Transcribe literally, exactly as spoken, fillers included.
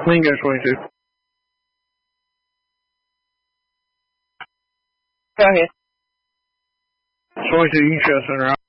Lingo twenty-two. Go ahead. twenty-two, you can shut center out.